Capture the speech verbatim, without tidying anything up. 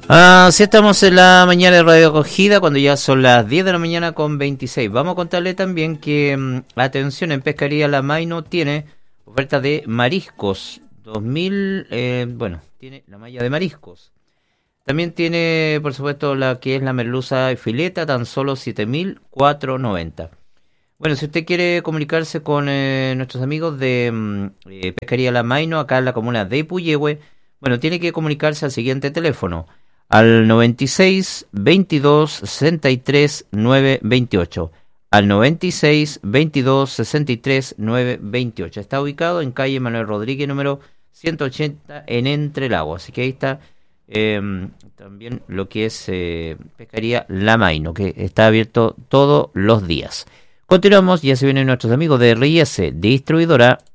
Así estamos en la mañana de Radio Acogida, cuando ya son las diez de la mañana con veintiséis. Vamos a contarle también que, mmm, atención, en Pescaría La Maino tiene oferta de mariscos. dos mil, eh, bueno, tiene la malla de mariscos. También tiene, por supuesto, la que es la merluza y fileta, tan solo siete mil cuatrocientos noventa. Bueno, si usted quiere comunicarse con eh, nuestros amigos de mmm, eh, Pescaría La Maino, acá en la comuna de Puyehue, bueno, tiene que comunicarse al siguiente teléfono. Al noventa y seis, veintidós, sesenta y tres, nueve veintiocho. Al noventa y seis, veintidós, sesenta y tres, nueve veintiocho. Está ubicado en calle Manuel Rodríguez, número ciento ochenta, en Entre Lagos. Así que ahí está eh, también lo que es eh, Pescaría La Maino, que está abierto todos los días. Continuamos, ya se vienen nuestros amigos de R I S, distribuidora